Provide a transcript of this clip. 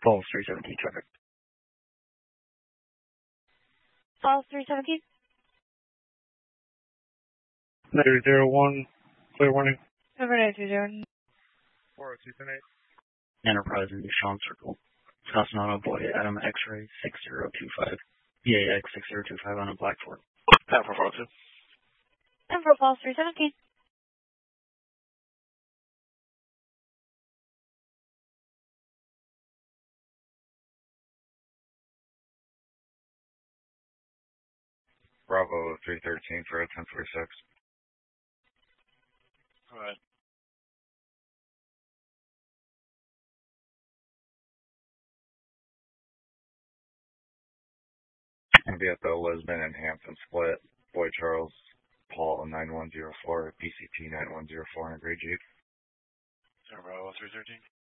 Falls 317 traffic. Falls 317. 901, clear warning. Over 920. 402 Enterprise in Sean Circle. Wisconsin Boy, Adam X-ray 6025. BAX 6025 on a Black Ford. Time for 402. And for Falls 317. Bravo 313 for 1046. All right. Going to be at the Lisbon and Hampton split. Boy Charles, Paul 9104, PCP 9104 in a gray Jeep. Bravo 313.